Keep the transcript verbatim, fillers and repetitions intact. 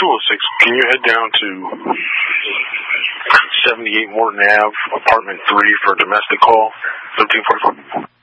two oh six, can you head down to seventy-eight Morton Avenue, apartment three for a domestic call, thirteen forty-four?